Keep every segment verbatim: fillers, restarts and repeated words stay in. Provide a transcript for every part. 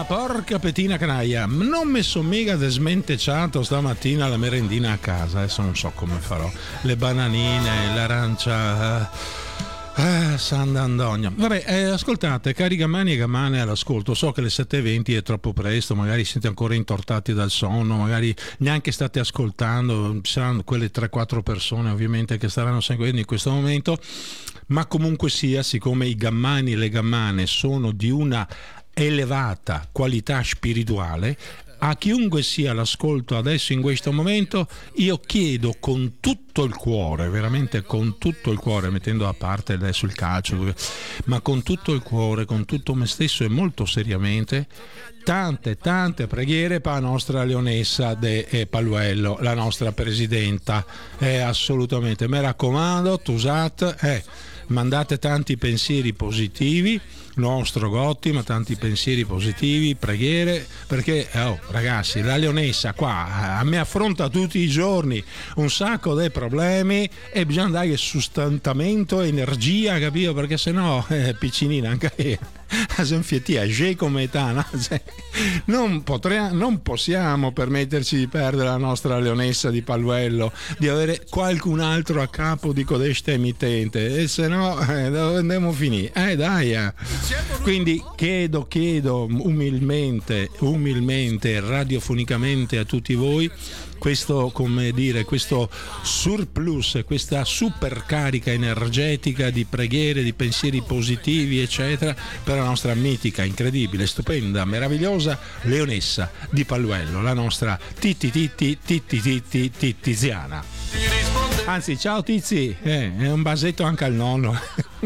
porca petina canaglia, non mi sono mica desmenteciato stamattina la merendina a casa, adesso non so come farò, le bananine, l'arancia, ah, Sant'Antonio. Vabbè, eh, ascoltate, cari gammani e gammane all'ascolto, so che le sette e venti è troppo presto, magari siete ancora intortati dal sonno, magari neanche state ascoltando, ci saranno quelle tre quattro persone ovviamente che staranno seguendo in questo momento, ma comunque sia, siccome i gammani e le gammane sono di una elevata qualità spirituale, a chiunque sia l'ascolto adesso in questo momento io chiedo con tutto il cuore, veramente con tutto il cuore, mettendo a parte adesso il calcio, ma con tutto il cuore, con tutto me stesso e molto seriamente, tante tante preghiere per la nostra leonessa de Paluello, la nostra presidenta, eh, assolutamente, mi raccomando, Tusat, eh, mandate tanti pensieri positivi, nostro Gotti, ma tanti pensieri positivi, preghiere, perché oh, ragazzi, la leonessa qua a me affronta tutti i giorni un sacco di problemi e bisogna dargli sostentamento, energia, capito? Perché sennò eh, piccinina anche io a Zanfietia, G come età, no? Cioè, non, potrei, non possiamo permetterci di perdere la nostra leonessa di Paluello, di avere qualcun altro a capo di codesta emittente, e se no eh, dove andiamo a finire? Eh dai, eh. Quindi chiedo, chiedo umilmente, umilmente, radiofonicamente a tutti voi questo, come dire, questo surplus, questa supercarica energetica di preghiere, di pensieri positivi, eccetera, per la nostra mitica, incredibile, stupenda, meravigliosa leonessa di Paluello, la nostra Titti Titti Titti Titti Tittiziana. Anzi, ciao Tizi, eh, è un basetto anche al nonno.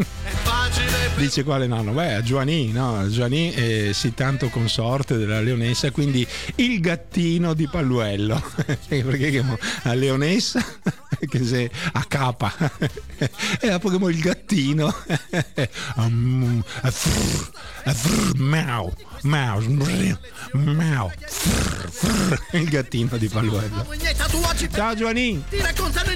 Dice quale nonno? Beh, a Giovanni, no? Giovanni è sì tanto consorte della leonessa, quindi il gattino di Paluello. Perché la leonessa che se a capa e a Pokémon il gattino Mau Mau Mau il gattino di Paluello. Ciao Giovanni.